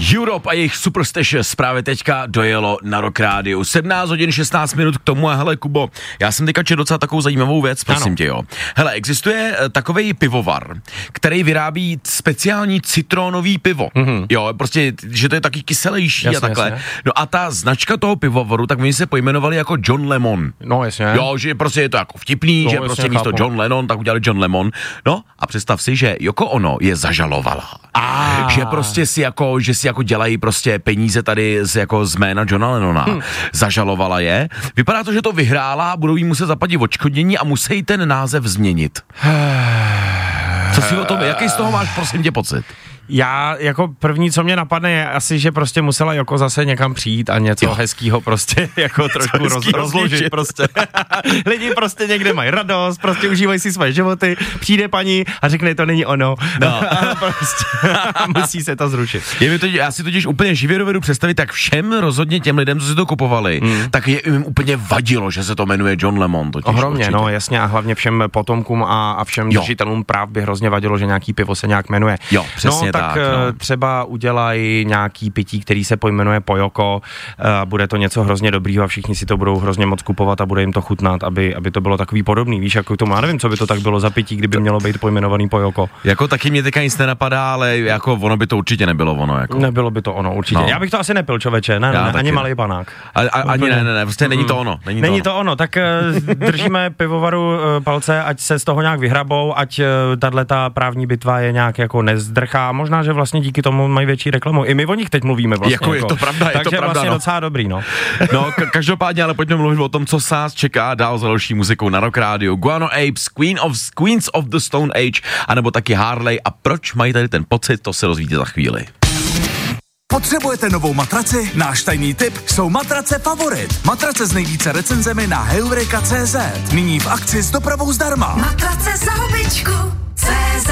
Europe a jejich Superstitious právě teďka dojelo na Rock Rádiu. 17 hodin 16 minut k tomu a hele, Kubo, já jsem teďka četl docela takovou zajímavou věc, prosím tě, jo. Hele, existuje takovej pivovar, který vyrábí speciální citronový pivo. Jo, prostě, že to je taky kyselejší, jasně, a takhle. Jasně. No a ta značka toho pivovaru, tak oni se pojmenovali jako John Lemon. No, jasně. Jo, že prostě je to jako vtipný, no, že prostě místo John Lennon, tak udělali John Lemon. No a představ si, že Yoko Ono je zažalovala. Že prostě si jako dělají prostě peníze tady z jména Johna Lennona. Zažalovala je. Vypadá to, že to vyhrála, budou jí muset zaplatit odškodnění a musí ten název změnit. Co si o tom, jaký z toho máš, prosím tě, pocit? Já jako první, co mě napadne, je asi, že prostě musela jako zase někam přijít a něco hezkýho prostě jako trošku rozložit prostě. Lidi prostě někde mají radost, prostě užívají si své životy, přijde paní a řekne, to není ono. No. Prostě musí se to zrušit. Já si totiž úplně živě dovedu představit, tak všem rozhodně těm lidem, co si to kupovali, tak jim úplně vadilo, že se to jmenuje John Lemon. Ohromně, no jasně, a hlavně všem potomkům a všem držitelům práv by hrozně vadilo, že nějaký pivo se nějak jmenuje. Jo, přesně. Tak třeba udělají nějaký pití, který se pojmenuje Pojoko, bude to něco hrozně dobrýho a všichni si to budou hrozně moc kupovat a bude jim to chutnat, aby to bylo takový podobný, víš, jako to má, nevím, co by to tak bylo za pití, kdyby mělo být pojmenovaný Pojoko. Jako taky mě teďka nic nenapadá, ale jako ono by to určitě nebylo ono. Jako. Nebylo by to ono, určitě. No. Já bych to asi nepil, člověče, ne, ani malý panák. Ani ne, prostě není to ono. Není to ono, tak držíme pivovaru palce, ať se z toho nějak vyhrabou, ať tato právní bitva je nějak jako nezdrchá, možná, že vlastně díky tomu mají větší reklamu. I my o nich teď mluvíme vlastně. Jako je to pravda, takže vlastně docela dobrý, no. No, každopádně, ale pojďme mluvit o tom, co nás čeká dál za další muzikou na Rock Rádiu. Guano Apes, Queens of the Stone Age, anebo taky Harley. A proč mají tady ten pocit, to se rozvíte za chvíli. Potřebujete novou matraci? Náš tajný tip jsou matrace Favorit. Matrace s nejvíce recenzemi na Heureka.cz. Nyní v akci s dopravou zdarma. Matrace za hubičku CZ.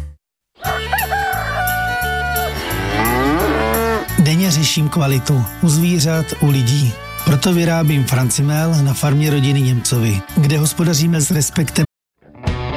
Denně řeším kvalitu u zvířat, u lidí. Proto vyrábím Francimel na farmě rodiny Němcovi, kde hospodaříme s respektem